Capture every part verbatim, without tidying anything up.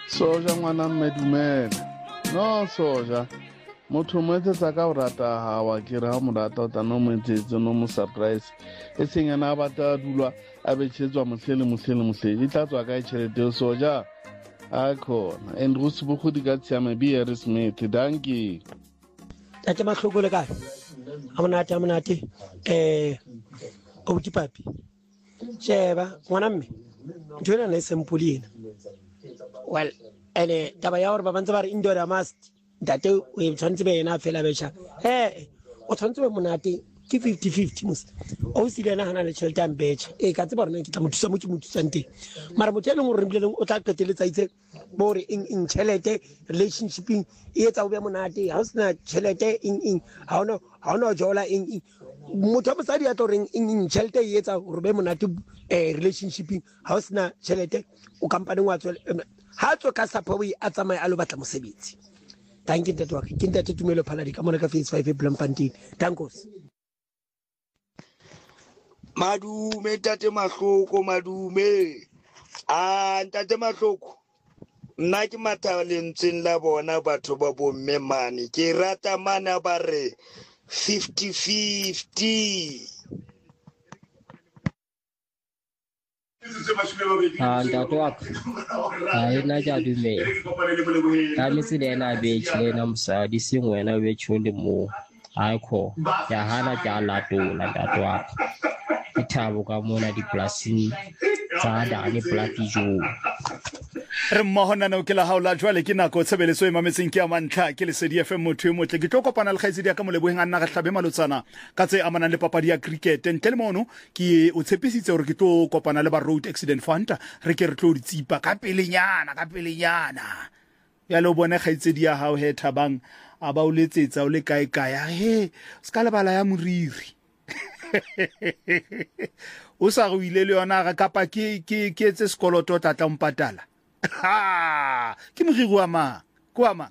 Soja ngwana mmedumela. No soja. Motho mo etsetsa ka o rata hawa ke ra mo rata o tla no mo etsetse no mo surprise. E seng yana ba ta dulwa a betshetswa mohlele mohlele mohlele. Di tla tswa ka tšhelete soja. A khona. And go se bogodi ka tsama be Harry Smith. Dankie. Tate mahloko le kae? Amonate amonate. Eh o di papi. Sheba ngwana mme. Ntwana le sempuli ena. Well, ene taba ya hore ba bantse ba re indoor must ntate o e tshwantse be ena fela besha. Eh o tshwantse be monate ke fifty fifty mos. O se dena hana le tšhelete a mbetša. E ka tseba rena ke tla mo thusa mo ke mo thusang teng. Mara motho ene gore re bileng o tla qeteletsa itse bo re in in tšhelete relationshiping e etsa o be monate ha o sena tšhelete in in ha ona ha ona jola in in motho a mosadi a tlo reng in tšhelete e etsa gore be monate eh relationshiping ha o sena tšhelete o kampaneng wa tswela ha tswe ka sapoe a tsamaye a lo batla mosebetsi. Thank you tetwa ke ntate Tumelo Phaladi ka mona ka Phase five e Bloemfontein. Tankos. Madume tate mahloko madume. Ah ntate mahloko. Nna ke mathalentseng la bona batho ba bomme mane. Ke rata mana ba re fifty fifty. Ah, ntate wa ka ha ena ja dumela ka metsi le ena be tshile na mosadi seng wena o be tshole mo ha kho ya hana ja latola ntate wa ka ke thabo ka mona diplasing tsa dane platijo re mmohona no ke la haola jwale ke nako tshebeletso e mametseng ke a mantla ke le C D F M motho e motle ke tlo kopana le khaitsedi ya ka moleboheng a nna ga hlabe malotsana ka tse amanang le papadi ya cricket ntle le mono ke o tshepisitse hore ke tlo kopana le ba road accident fund re ke re tlo di tsipa ka pelenyana ka pelenyana ya lo bone khaitsedi ya hao he Thabang a ba o letsetsa o le kae kae he ska le bala ya moriri o sa go ile le yona ga kapa ke ke ke etse sekoloto tla tla mpatala ha ke mogiri wa ma kwa ma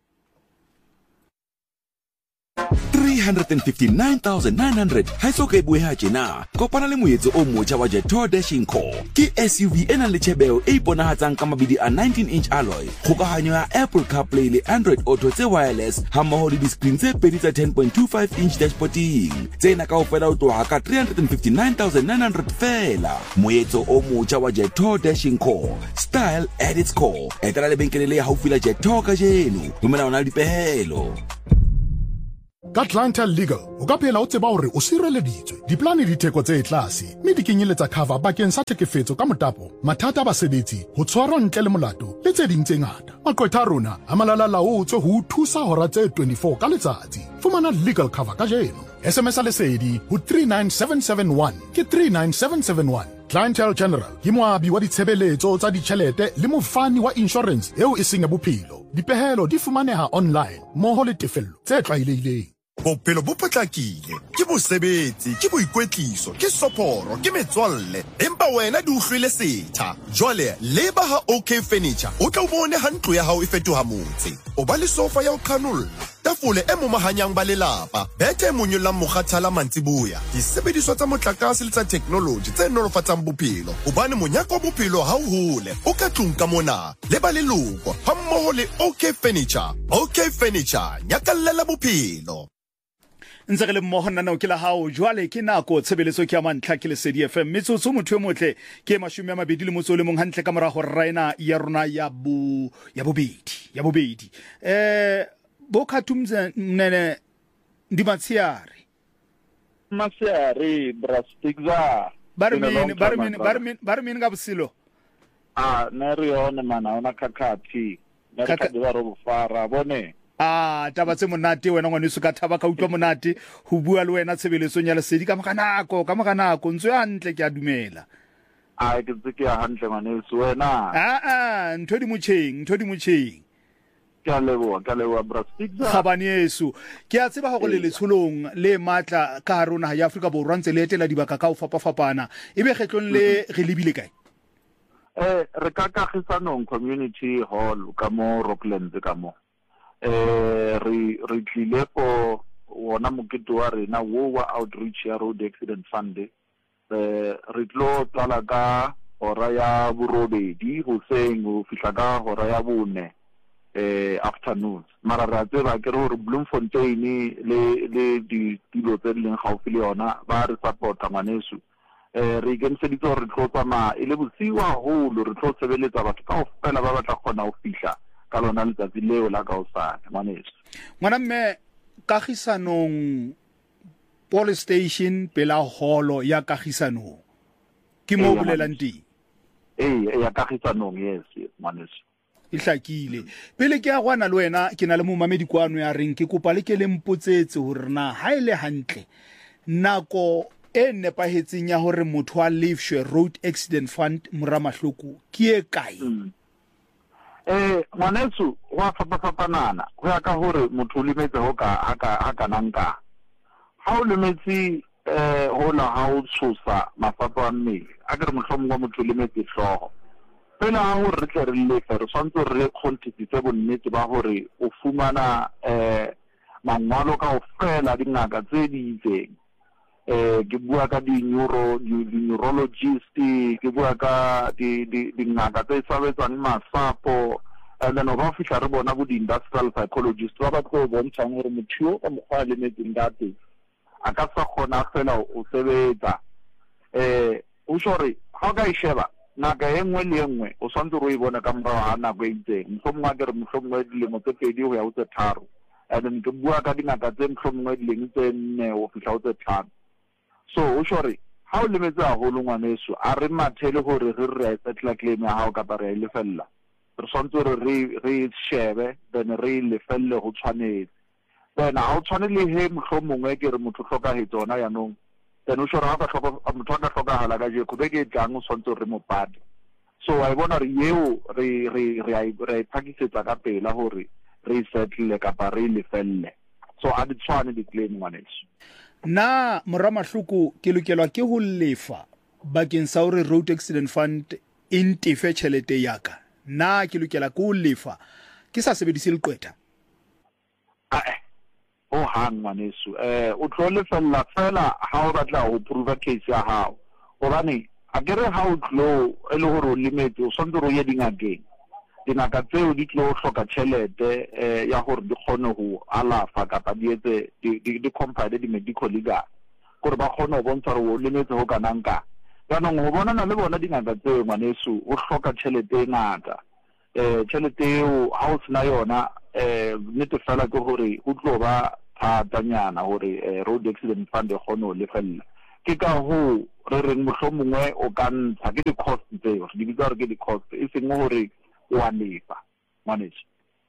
three hundred fifty-nine thousand nine hundred haiso ke bue ha tjena kopana le moetso o motjha wa Jetor Dashing Core ke S U V ena le tshebeo e iponahatsang ka mabidi a nineteen inch alloy kgokahanyo ya Apple CarPlay le Android Auto tse wireless ha mmoho le di-screen tse pedi tsa ten point two five inch dashboarding tsena kaofela o tloha ka three hundred fifty-nine thousand nine hundred fela moetso o motjha wa Jetor Dashing Core style at its core etela lebenkele le haufi la Jetor ka jeno dumela ona dipehelo Ka Clientele Legal o ka phela o tseba hore o sireleditswe diplane di theko tse tlase mme di kenyeletsa cover bakeng sa tlhekefetso ka motapo mathata a basebetsi ho tshwarwa ntle le molato le tse ding tse ngata maqwetha rona a malala laotswe ho thusa hora tse twenty-four ka letsatsi fumana legal cover ka jeno S M S a lesedi ho three nine seven seven one ke three nine seven seven one Clientele General ke moabi wa ditshebeletso tsa ditjhelete le mofani wa insurance eo e seng ya bophelo dipehelo di fumaneha online moho le tefello tse tlwaelehileng Bophelo bo potlakile ke bosebetsi ke boikwetliso ke soporo ke metswalle empa wena di uhlwile setha jwale leba ha OK Furniture o tla bone ha ntlo ya hao e fetoha motse o ba le sofa ya o kanolla tafole e momahanyang ba lelapa bethe e monyolang mokgathala mantsiboya disebediswa tsa motlakase le tsa technology tse nolofatsang bophelo hobane monyako wa bophelo ha o hole o ka tlung ka mona le ba leloko ha mmoho le OK Furniture OK Furniture nyakallela bophelo ntse re le mmoho nna no ke la hao jwale ke nako tshebeletso ke ya mantla ke le C D F M metsotso motho e motle ke mashome a mabedi le motso le mong hantle ka mora go raina ya rona ya bo ya bobedi ya bobedi eh bo khatumze nene ndi matsiari matsiari brastigza barmin barmin barmin barmin ngabusilo ah neri yone mana ona kakhathi neri kadwa ro bufara bone ah taba tse monate wena ngwane se ka thaba ka utlwa monate ho bua le wena tshebeletso nya lesedi ka mokanako ka mokanako ntse ya ntle ke a dumela a ke tsike ya hantle ngwane se wena ah ah ntho di motjheng ntho di motjheng ka lebo ka lebo brastigza khabani yesu ke a tseba go le letsholong le matla ka harona ya Afrika Borwa ntse le etela dibaka ka o fapa fapana ebe kgetlong le re lebile kae eh re ka ka khisanong community hall ka mo Rocklands ka mo eh re re tlile for wona mokete wa rena wo wa outreach ya road accident fund eh re tlo tsala ka hora ya borobedi hoseng ho fihla ka hora ya bone eh afternoons mara ra tseba ke re hore Bloemfontein le le di dilo tse di leng gaufi le yona ba re supporta ngwaneso eh re ikemiseditse hore re tlo tsamaya e le bosiwa haholo re tlo sebeletsa batho kaofela ba batla kgona ho fihla ka lona letsatsi leo la kaosane ngwaneso. Ngwana mme kagisanong police station pela holo ya kagisanong ke mo bolelang teng eh ya kagisanong yes ngwaneso e hlakile pele ke a gwana le wena ke na le momamedi kwano ya reng ke kopa le ke le mpotsetse hore na ha ile hantle nako e nepahetseng ya hore motho a lefshwe road accident fund Moramahloko ke e kae? eh ngwaneso wa fapafapanana ho ya ka hore motho o lemetse ho ka aka aka nanka ha o lemetse eh hola ha o tshosa mafapo a mmele a ke re mohlomong wa motho o lemetse hloho pela ha hore re tle re lefe re swantse re quantity bonnete ba hore o fumana eh mangwalo ka ofela dingaka tse di itseng eh ke bua ka di neuro di neurologist ke bua ka di di dingaka tse sabetsang masapo and then ba fihla re bona bo di industrial psychologist ba ba tlo bontshang hore motho ka mokgwa le metseng date a ka sa khona fela o sebetsa eh o shore ha ka isheba naka engwe le engwe o swantse ro e bona ka morao ha nako e itseng mohlomongwa ke re mohlomongwa di lemo tse pedi ho ya ho tse tharo and then ke bua ka dingaka tse mohlomongwa di leng tse nne ho fihla ho tse tlhano so o shore ha o lemetse haholo ngwaneso a re mathele hore re re setla claim ya hao kapa re ile fella re swantse re re shebe then re le felle ho tshwanetse then ha o tshwanele he mohlomongwa ke re motho hloka he tsona ya nong then o shora ha ka hloka motho ka hloka hala ka je go be ke tlang o swantse re mo padi so I bona re yeo re re re re pakisetsa ka pela hore re settle kapa re le felle so a di tshwane di claim ngwaneso na Moramahloko ke lokelwa ke ho lefa bakeng sa hore road accident fund e ntefe tjhelete ya ka na ke lokela ke ho lefa ke sa sebedise leqwetha a o hang ngwaneso eh o tlo lefella fela ha o batla ho prove case ya hao hobane a kere ha o tlo e le hore o limetse o swantse ro ye dingakeng dingaka tseo di tlo hloka tjhelete eh ya hore di kgone ho alafa kapa di etse di di compare di medical legal gore ba kgone ho bontsha hore o limetse ho kananka kana go bona na le bona dingaka tseo ngwaneso o hloka tjhelete e ngata eh tjhelete eo ha o tsena yona eh nete fela ke hore o tlo ba thatanyana hore road accident fund e kgone ho lefella ke ka ho re reng mohlomongwe o ka ntsha ke di cost tseo di bitsa re ke di cost e seng hore wa lefa ngwaneso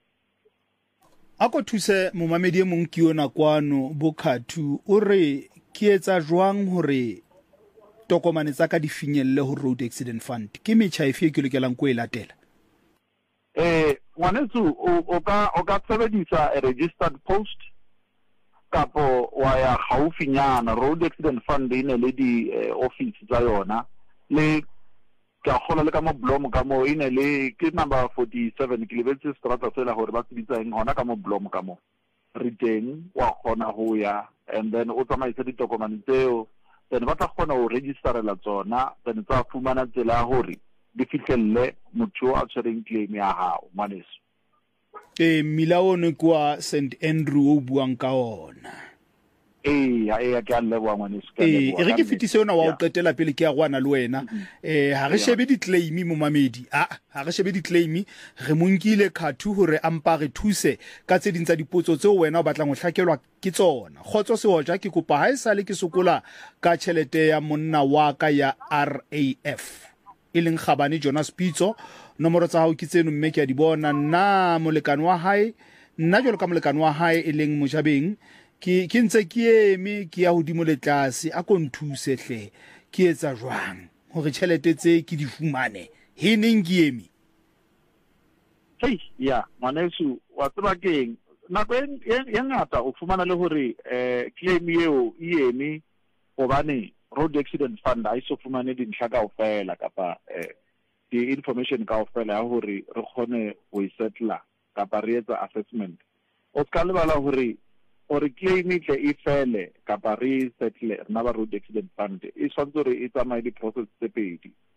a ko thuse momamedi e mong ke yona kwano Bokhathu o re ke etsa jwang hore tokomane tsa ka di finyelle ho road accident fund ke metjha efe ke lokelang go e latela eh ngwaneso o ka o ka sebedisa a registered post kapo wa ya gaufinyana road accident fund ine le di office tsa yona le ka kgola le ka mo blom ka mo ine le ke number forty-seven ke lebetse strata sela hore ba tsebitsa eng hona ka mo blom ka mo re teng wa kgona ho ya and then o tsamaisa ditokomane tseo then ba tla kgona ho registerela tsona then tsa fumana tsela hore di fihlelle motho a tshwereng claim ya hao ngwaneso e milaone kwa Saint Andrew o buang ka ona eh ya ya ke a leboa ngwaneso ke a leboa e re ke fitise yona wa o qetela pele ke ya gwana le wena eh ha re shebe di claim momamedi a ha re shebe di claim re monkile Khathu hore ampa re thuse ka tse dintsa dipotso tseo wena o batlang go hlakelwa ke tsona khotso se hoja ke kopa ha isa le ke sokola ka tšhelete ya monna wa ka ya R A F ileng Khabane Jonas Pitso nomoro tsa hao ke tseno mme ke a di bona nna molekane wa hae nna jalo ka molekane wa hae ileng Mojabeng ke ke ntse ke eme ke ya hodimo le tlase a ko nthuse hle ke etsa jwang hore tšhelete tse ke di fumane he neng ke eme hey ya manesu wa tseba keng nako e ngata o fumana le hore eh claim eo e eme hobane road accident fund a iso fumane dintlha kaofela kapa eh di information kaofela ya hore re kgone ho isetla kapa re etsa assessment o ska le bala hore or claim tle e fele kapa re settle rena ba road accident fund e swantse re e tsamaye di process tse pedi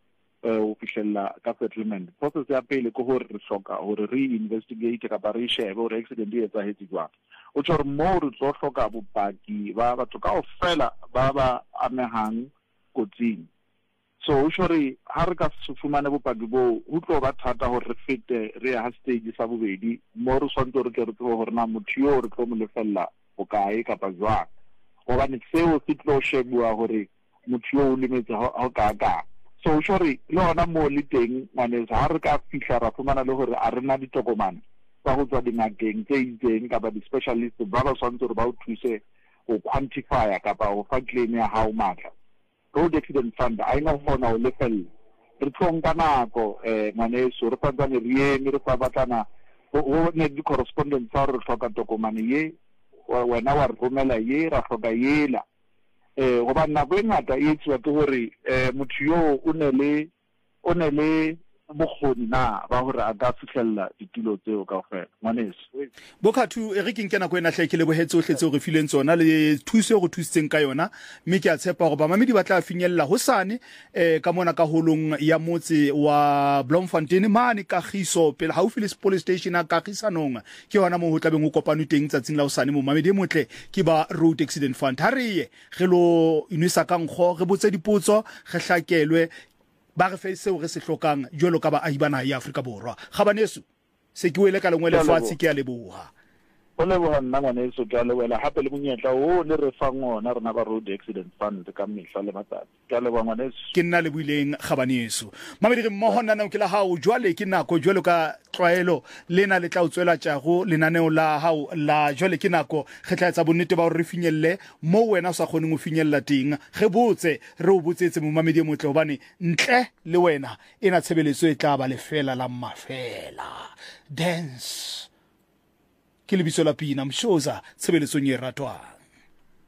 o fihlella ka settlement. Process ya pele ko hore re hloka hore re investigate ka ba re shebe hore accident e etsahetse jwang. O tshware mo re tlo hloka bopaki ba batho kaofela ba ba amehang kotsing. So o tshware ha re ka fumana bopaki bo ho tlo ba thata hore re fete re ha stage sa bobedi mo re swantse re ke re tlo hore na motho yo re tlo mo lefella o kae kapa jwang. Hobane seo se tlo shebua hore motho yo o lemetse ha ka ka. So sorry le hona mo le teng mane ha re ka fihla ra fumana le hore a rena ditokomane tsa go tswa dingakeng tse itseng kapa di-specialist ba ba swantse gore ba o thuse go quantify kapa go fa claim ya hao matla. Road accident fund a ina kgona go lefella re tlhonka nako um ngwaneso re santsane re eme re sa batlana go ne di-correspondence tsa gore re tlhoka tokomane ye wena wa re romela ye ra tlhoka yela eh goba nako e ngata e etsiwa ke gore eh motho yo o ne le o ne le bokgoni na ba hore a ka fihlella ditilo tseo kaofela ngwaneso. Bokhathu e re ke nke nako ena hle ke le bohetse o hletse go fileng tsona le thuso go thusitseng ka yona mme ke a tshepa go ba mamedi ba tla finyella ho sane eh ka mona ka holong ya motse wa Bloemfontein mane ka giso pele haufi le police station a ka gisanong ke yona mo ho tla beng go kopanu teng tsatsing la ho sane mo mamedi motle ke ba road accident fund ha re ye ge lo inwisa ka nkgo re botse dipotso ge hlakelwe ba re fe seo re se hlokang jolo ka ba ahi bana ya Afrika Borwa ga baneso se ke wele ka lengwe le fatshe ke a leboha o leboha nna ngwaneso ke a leboela hape le monyetla o le re fang ona rena ba road accident fund ka mehla le matsatsi ke a leboha ngwaneso ke nna le buileng ga baneso mamedi re mmoho nna ke la hao jwale ke nako jwalo ka tlwaelo lena le tla o tswela tjago lenaneo la hao la jwale ke nako ge tla etsa bonnete ba hore re finyelle mo wena o sa kgoneng go finyella teng ge botse re o botsetse mo mamedi motle hobane ntle le wena ena tshebeletso e tla ba le fela la mafela dance ke lebitso la Pina Mshoza tshebeletsong e ratwang.